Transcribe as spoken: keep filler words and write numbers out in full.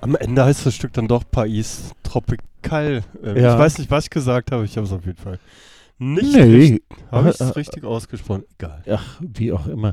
Am Ende heißt das Stück dann doch Pais Tropical. Ähm, Ja. Ich weiß nicht, was ich gesagt habe, ich habe es auf jeden Fall nicht Nee. richtig, habe ich Äh, äh, es richtig ausgesprochen. Egal. Ach, wie auch immer.